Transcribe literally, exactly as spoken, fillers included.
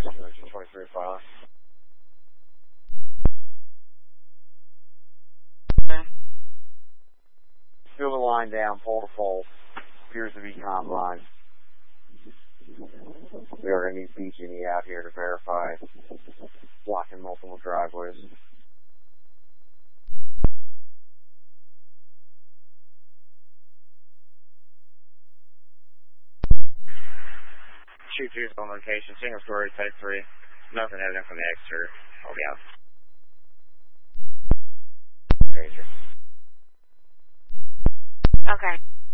twenty-three file. Okay. Fill the line down, pole to pole. Appears to be combine. We are going to need B G and E out here to verify blocking multiple driveways. Shoot two's on location, single story, type three. Nothing evident from the exterior. I'll be out. Ranger. Okay.